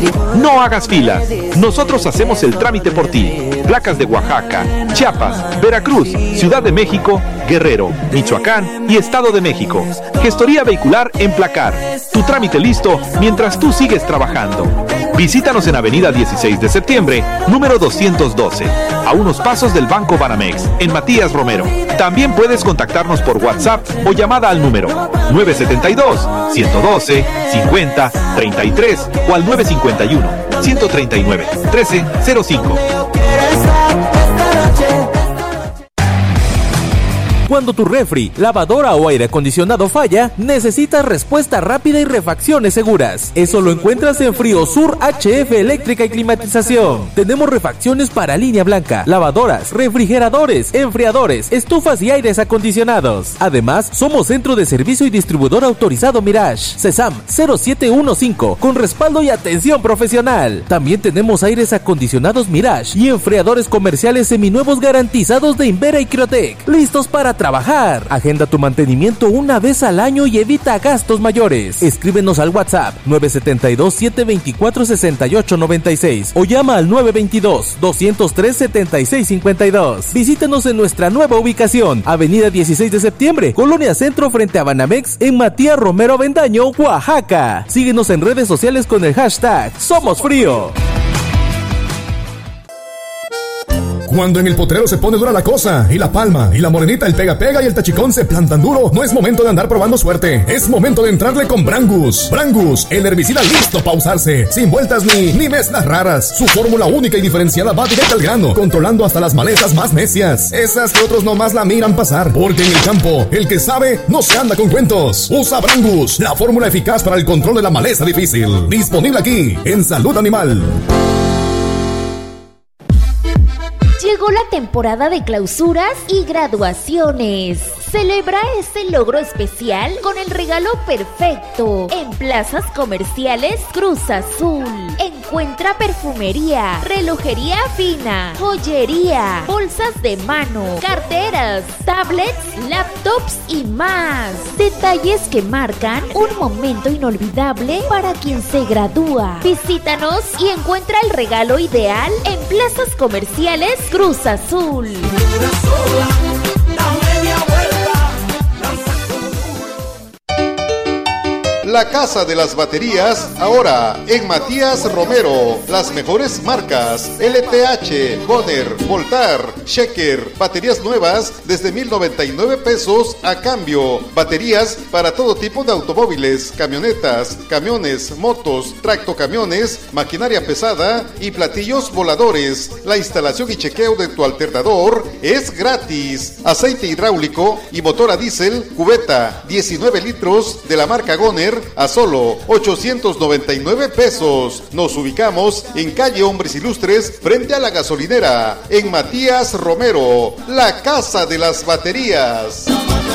No hagas filas. Nosotros hacemos el trámite por ti. Placas de Oaxaca, Chiapas, Veracruz, Ciudad de México, Guerrero, Michoacán y Estado de México. Gestoría vehicular Emplacar. Tu trámite listo mientras tú sigues trabajando. Visítanos en Avenida 16 de Septiembre, número 212, a unos pasos del Banco Banamex, en Matías Romero. También puedes contactarnos por WhatsApp o llamada al número 972-112-50-33 o al 951-139-1305. Cuando tu refri, lavadora o aire acondicionado falla, necesitas respuesta rápida y refacciones seguras. Eso lo encuentras en Friosur HF Eléctrica y Climatización. Tenemos refacciones para línea blanca, lavadoras, refrigeradores, enfriadores, estufas y aires acondicionados. Además, somos centro de servicio y distribuidor autorizado Mirage, CESAM 0715, con respaldo y atención profesional. También tenemos aires acondicionados Mirage y enfriadores comerciales seminuevos garantizados de Invera y Criotec, listos para trabajar. Agenda tu mantenimiento una vez al año y evita gastos mayores. Escríbenos al WhatsApp 972-724-6896 o llama al 922-203-7652. Visítenos en nuestra nueva ubicación, Avenida 16 de Septiembre, Colonia Centro, frente a Banamex, en Matías Romero Avendaño, Oaxaca. Síguenos en redes sociales con el hashtag Somos Frío. Cuando en el potrero se pone dura la cosa, y la palma, y la morenita, el pega-pega y el tachicón se plantan duro, no es momento de andar probando suerte, es momento de entrarle con Brangus. Brangus, el herbicida listo para usarse, sin vueltas ni mezclas raras. Su fórmula única y diferenciada va directo al grano, controlando hasta las malezas más necias, esas que otros nomás la miran pasar, porque en el campo, el que sabe, no se anda con cuentos. Usa Brangus, la fórmula eficaz para el control de la maleza difícil. Disponible aquí, en Salud Animal. Llegó la temporada de clausuras y graduaciones. Celebra ese logro especial con el regalo perfecto. En plazas comerciales Cruz Azul. Encuentra perfumería, relojería fina, joyería, bolsas de mano, carteras, tablets, laptops y más. Detalles que marcan un momento inolvidable para quien se gradúa. Visítanos y encuentra el regalo ideal en plazas comerciales Cruz Azul. La Casa de las Baterías, ahora en Matías Romero. Las mejores marcas: LTH, Goner, Voltar, Sheker. Baterías nuevas desde 1,099 pesos a cambio. Baterías para todo tipo de automóviles, camionetas, camiones, motos, tractocamiones, maquinaria pesada y platillos voladores. La instalación y chequeo de tu alternador es gratis. Aceite hidráulico y motor a diésel, cubeta, 19 litros de la marca Goner a solo 899 pesos. Nos ubicamos en calle Hombres Ilustres, frente a la gasolinera, en Matías Romero, la Casa de las Baterías.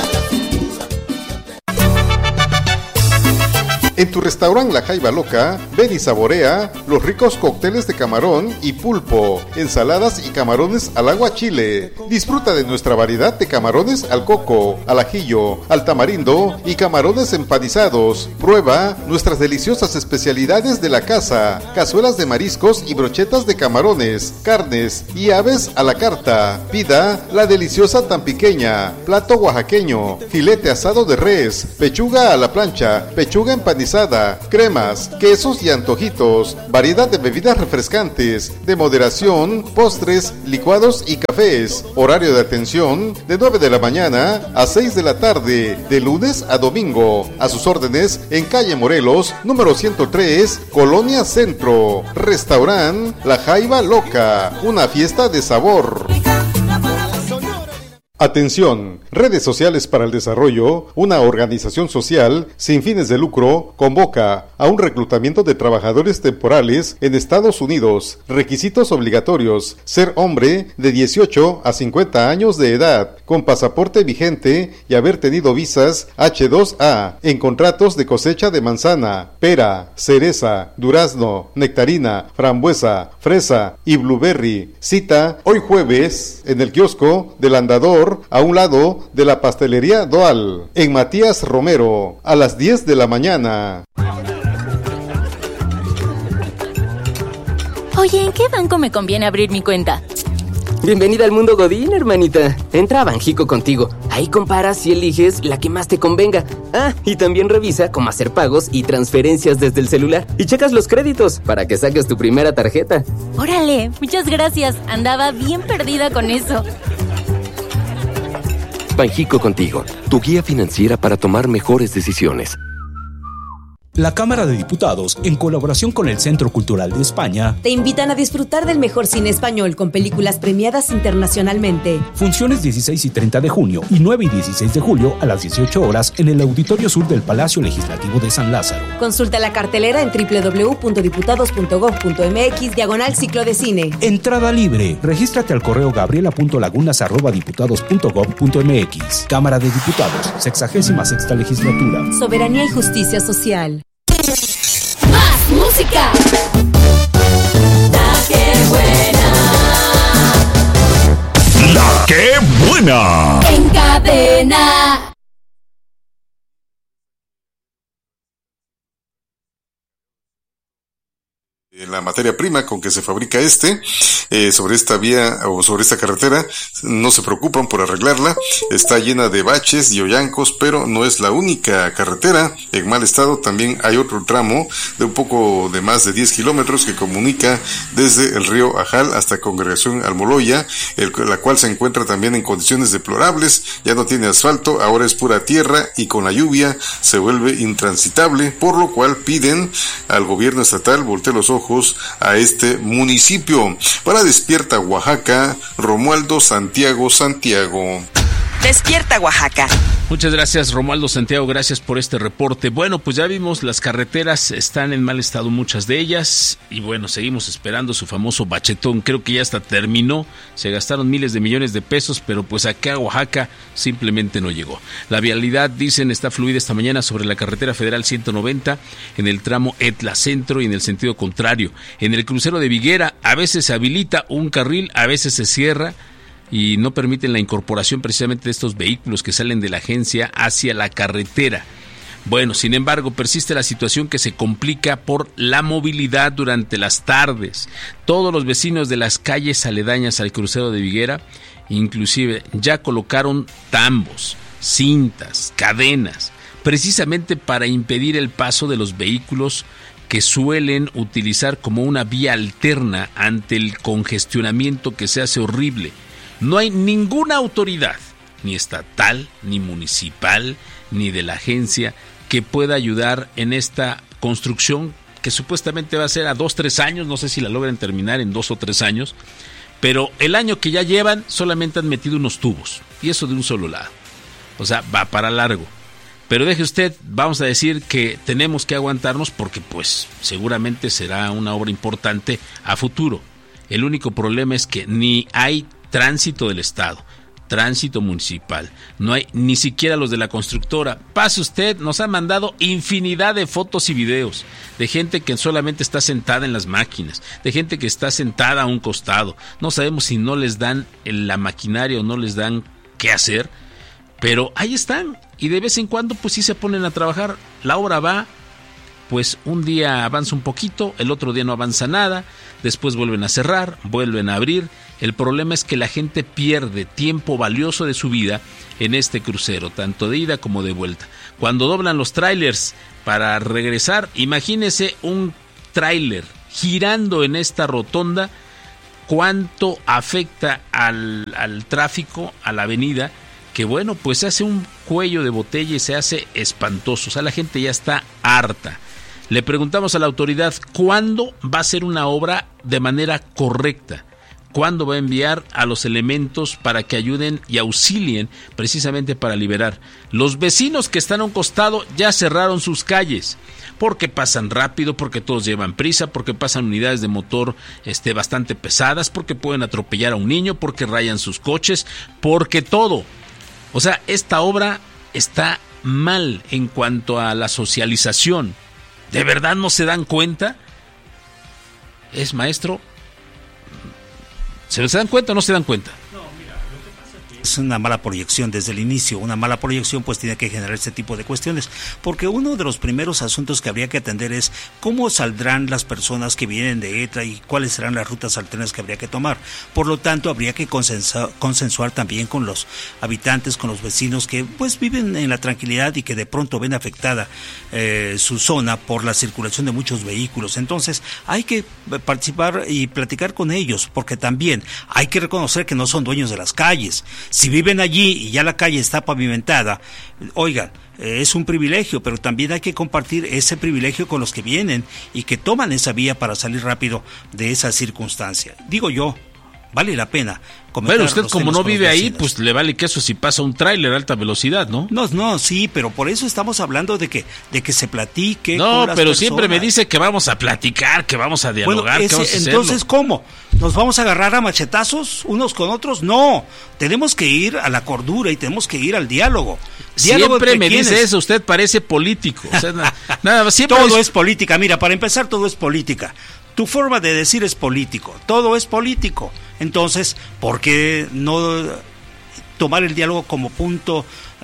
En tu restaurante La Jaiba Loca, ven y saborea los ricos cócteles de camarón y pulpo, ensaladas y camarones al agua chile. Disfruta de nuestra variedad de camarones al coco, al ajillo, al tamarindo y camarones empanizados. Prueba nuestras deliciosas especialidades de la casa: cazuelas de mariscos y brochetas de camarones, carnes y aves a la carta. Pida la deliciosa tan pequeña, plato oaxaqueño, filete asado de res, pechuga a la plancha, pechuga empanizada, cremas, quesos y antojitos, variedad de bebidas refrescantes, de moderación, postres, licuados y cafés. Horario de atención de 9 de la mañana a 6 de la tarde, de lunes a domingo. A sus órdenes en calle Morelos, número 103, Colonia Centro. Restaurant La Jaiba Loca, una fiesta de sabor. Atención, Redes Sociales para el Desarrollo, una organización social sin fines de lucro, convoca a un reclutamiento de trabajadores temporales en Estados Unidos. Requisitos obligatorios: ser hombre de 18 a 50 años de edad, con pasaporte vigente y haber tenido visas H2A en contratos de cosecha de manzana, pera, cereza, durazno, nectarina, frambuesa, fresa y blueberry. Cita hoy jueves en el kiosco del Andador, a un lado de la pastelería Doal, en Matías Romero, a las 10 de la mañana. Oye, ¿en qué banco me conviene abrir mi cuenta? Bienvenida al mundo Godín, hermanita. Entra a Banjico contigo. Ahí comparas y eliges la que más te convenga. Ah, y también revisa cómo hacer pagos y transferencias desde el celular. Y checas los créditos para que saques tu primera tarjeta. Órale, muchas gracias. Andaba bien perdida con eso. Banjico contigo, tu guía financiera para tomar mejores decisiones. La Cámara de Diputados, en colaboración con el Centro Cultural de España, te invitan a disfrutar del mejor cine español con películas premiadas internacionalmente. Funciones 16 y 30 de junio y 9 y 16 de julio a las 18 horas en el Auditorio Sur del Palacio Legislativo de San Lázaro. Consulta la cartelera en www.diputados.gov.mx/ciclo de cine. Entrada libre. Regístrate al correo gabriela.lagunas@diputados.gov.mx. Cámara de Diputados, 66ª legislatura. Soberanía y justicia social. ¡Más música! La que buena. La que buena. En cadena. La materia prima con que se fabrica sobre esta vía o sobre esta carretera, no se preocupan por arreglarla, está llena de baches y hoyancos, pero no es la única carretera en mal estado. También hay otro tramo de un poco de más de 10 kilómetros que comunica desde el río Ajal hasta Congregación Almoloya, la cual se encuentra también en condiciones deplorables, ya no tiene asfalto, ahora es pura tierra y con la lluvia se vuelve intransitable, por lo cual piden al gobierno estatal voltee los ojos a este municipio. Para Despierta Oaxaca, Romualdo Santiago. Despierta Oaxaca. Muchas gracias, Romualdo Santiago, gracias por este reporte. Bueno, pues ya vimos, las carreteras están en mal estado, muchas de ellas, y bueno, seguimos esperando su famoso bachetón. Creo que ya hasta terminó, se gastaron miles de millones de pesos, pero pues acá a Oaxaca simplemente no llegó. La vialidad, dicen, está fluida esta mañana sobre la carretera federal 190, en el tramo Etla Centro y en el sentido contrario. En el crucero de Viguera, a veces se habilita un carril, a veces se cierra, y no permiten la incorporación precisamente de estos vehículos que salen de la agencia hacia la carretera. Bueno, sin embargo, persiste la situación que se complica por la movilidad durante las tardes. Todos los vecinos de las calles aledañas al crucero de Viguera, inclusive, ya colocaron tambos, cintas, cadenas, precisamente para impedir el paso de los vehículos que suelen utilizar como una vía alterna ante el congestionamiento que se hace horrible. No hay ninguna autoridad, ni estatal, ni municipal, ni de la agencia, que pueda ayudar en esta construcción que supuestamente va a ser a 2-3 años, no sé si la logran terminar en 2 o 3 años, pero el año que ya llevan solamente han metido unos tubos, y eso de un solo lado. O sea, va para largo. Pero deje usted, vamos a decir que tenemos que aguantarnos porque pues seguramente será una obra importante a futuro. El único problema es que ni hay tránsito del Estado, tránsito municipal, no hay ni siquiera los de la constructora. Pase usted, nos han mandado infinidad de fotos y videos de gente que solamente está sentada en las máquinas, de gente que está sentada a un costado. No sabemos si no les dan la maquinaria o no les dan qué hacer, pero ahí están, y de vez en cuando pues sí se ponen a trabajar. La obra va, pues un día avanza un poquito, el otro día no avanza nada, después vuelven a cerrar, vuelven a abrir. El problema es que la gente pierde tiempo valioso de su vida en este crucero, tanto de ida como de vuelta. Cuando doblan los trailers para regresar, imagínese un tráiler girando en esta rotonda, cuánto afecta al tráfico, a la avenida, que bueno, pues se hace un cuello de botella y se hace espantoso. O sea, la gente ya está harta. Le preguntamos a la autoridad cuándo va a ser una obra de manera correcta, cuándo va a enviar a los elementos para que ayuden y auxilien precisamente para liberar. Los vecinos que están a un costado ya cerraron sus calles, porque pasan rápido, porque todos llevan prisa, porque pasan unidades de motor bastante pesadas, porque pueden atropellar a un niño, porque rayan sus coches, porque todo. O sea, esta obra está mal en cuanto a la socialización. ¿De verdad no se dan cuenta? ¿Es maestro? ¿Se dan cuenta o no se dan cuenta? No, mira, lo que pasa es es una mala proyección desde el inicio. Una mala proyección pues tiene que generar ese tipo de cuestiones, porque uno de los primeros asuntos que habría que atender es cómo saldrán las personas que vienen de ETLA y cuáles serán las rutas alternas que habría que tomar. Por lo tanto, habría que consensuar también con los habitantes, con los vecinos que pues viven en la tranquilidad y que de pronto ven afectada su zona por la circulación de muchos vehículos. Entonces, hay que participar y platicar con ellos, porque también hay que reconocer que no son dueños de las calles. Si viven allí y ya la calle está pavimentada, oigan, es un privilegio, pero también hay que compartir ese privilegio con los que vienen y que toman esa vía para salir rápido de esa circunstancia. Digo yo, vale la pena. Pero usted como no vive ahí, pues le vale queso si pasa un tráiler a alta velocidad, ¿no? No, sí, pero por eso estamos hablando de que se platique. No, con las pero personas. siempre me dice que vamos a platicar, que vamos a dialogar, que vamos a hacerlo. Entonces, ¿cómo? ¿Nos vamos a agarrar a machetazos unos con otros? No, tenemos que ir a la cordura y tenemos que ir al diálogo. Siempre me dice eso, usted parece político. O sea, nada, siempre todo es política, mira, para empezar todo es política. Tu forma de decir es político, todo es político. Entonces, ¿por qué no tomar el diálogo como punto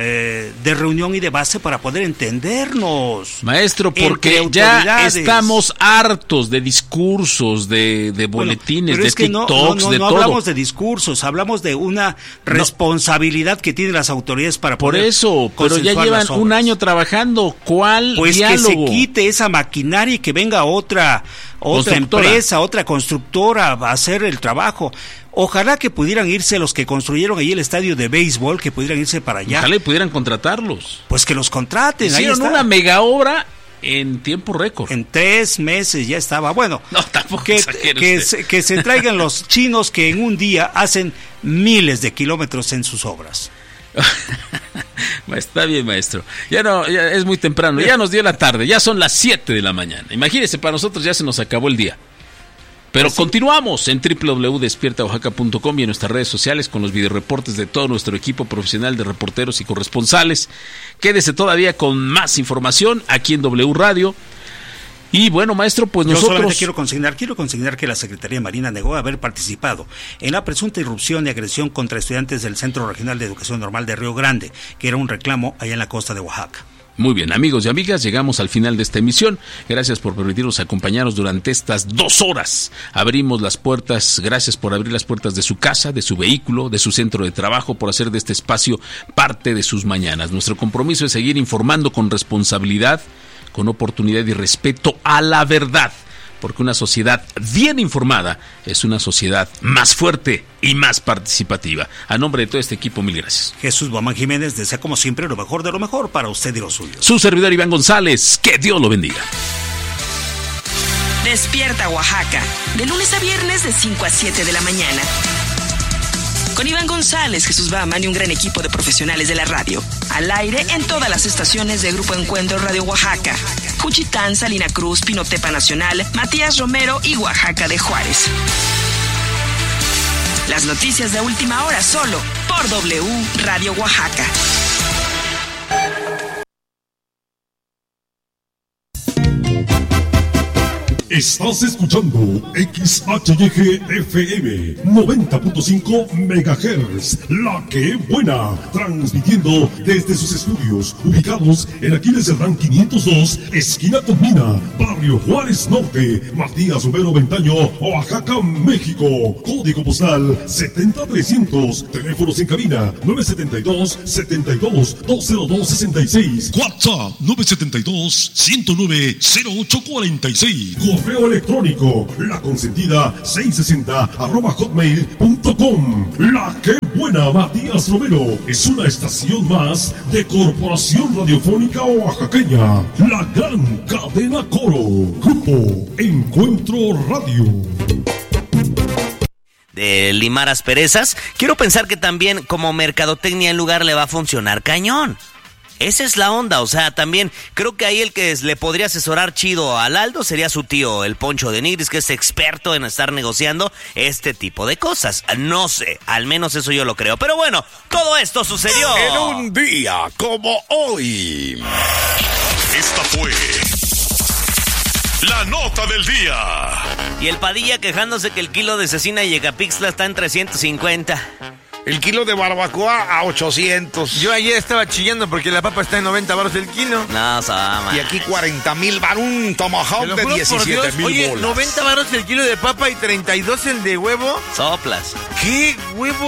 de reunión y de base para poder entendernos? Maestro, porque ya estamos hartos de discursos, de boletines, de TikToks, de todo. No hablamos de discursos, hablamos de una responsabilidad que tienen las autoridades para poder. Por eso, pero ya llevan un año trabajando. ¿Cuál diálogo? Que se quite esa maquinaria y que venga otra empresa, otra constructora a hacer el trabajo. Ojalá que pudieran irse los que construyeron ahí el estadio de béisbol, que pudieran irse para allá. Ojalá y pudieran contratarlos. Pues que los contraten. Hicieron una mega obra en tiempo récord. En 3 meses ya estaba. Bueno, no, tampoco que se traigan los chinos que en un día hacen miles de kilómetros en sus obras. Está bien, maestro. Ya es muy temprano, ya nos dio la tarde, ya son las 7 de la mañana. Imagínese, para nosotros ya se nos acabó el día. Pero continuamos en www.despiertaoaxaca.com y en nuestras redes sociales con los videoreportes de todo nuestro equipo profesional de reporteros y corresponsales. Quédese todavía con más información aquí en W Radio. Y bueno, maestro, pues nosotros... Yo solamente quiero consignar que la Secretaría de Marina negó haber participado en la presunta irrupción y agresión contra estudiantes del Centro Regional de Educación Normal de Río Grande, que era un reclamo allá en la costa de Oaxaca. Muy bien, amigos y amigas, llegamos al final de esta emisión. Gracias por permitirnos acompañarnos durante estas 2 horas. Abrimos las puertas, gracias por abrir las puertas de su casa, de su vehículo, de su centro de trabajo, por hacer de este espacio parte de sus mañanas. Nuestro compromiso es seguir informando con responsabilidad, con oportunidad y respeto a la verdad, porque una sociedad bien informada es una sociedad más fuerte y más participativa. A nombre de todo este equipo, mil gracias. Jesús Guamán Jiménez desea como siempre lo mejor de lo mejor para usted y los suyos. Su servidor Iván González, que Dios lo bendiga. Despierta Oaxaca, de lunes a viernes de 5 a 7 de la mañana. Con Iván González, Jesús Bahaman y un gran equipo de profesionales de la radio. Al aire en todas las estaciones de Grupo Encuentro Radio Oaxaca. Juchitán, Salina Cruz, Pinotepa Nacional, Matías Romero y Oaxaca de Juárez. Las noticias de última hora solo por W Radio Oaxaca. Estás escuchando XHYG-FM 90.5 MHz, La Que Buena, transmitiendo desde sus estudios ubicados en Aquiles Cerdán 502, esquina con Mina, Barrio Juárez Norte, Matías Romero Ventaño, Oaxaca, México. Código postal 70300, teléfonos en cabina 972-72-20266, WhatsApp 972-109-0846. Correo electrónico laconsentida660@hotmail.com. La Que Buena, Matías Romero, es una estación más de Corporación Radiofónica Oaxaqueña, la gran cadena Coro. Grupo Encuentro Radio. De limar asperezas, quiero pensar que también como mercadotecnia el lugar le va a funcionar cañón. Esa es la onda, o sea, también creo que ahí el que le podría asesorar chido al Aldo sería su tío, el Poncho de Nigris, que es experto en estar negociando este tipo de cosas. No sé, al menos eso yo lo creo. Pero bueno, todo esto sucedió en un día como hoy. Esta fue la nota del día. Y el Padilla quejándose que el kilo de cecina y Yegapixtla está en 350. El kilo de barbacoa a 800. Yo ayer estaba chillando porque la papa está en 90 baros el kilo. No, Sama. Y aquí 40,000 baros, un tomahawk de 17,000 Oye, bolas. 90 baros el kilo de papa y 32 el de huevo. Soplas. ¿Qué huevo?